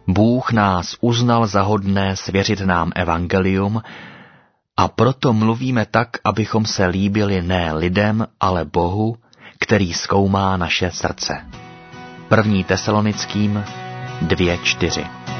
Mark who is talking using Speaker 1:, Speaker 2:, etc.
Speaker 1: Bůh nás uznal za hodné svěřit nám evangelium a proto mluvíme tak, abychom se líbili ne lidem, ale Bohu, který zkoumá naše srdce. 1. Tesalonickým 2:4.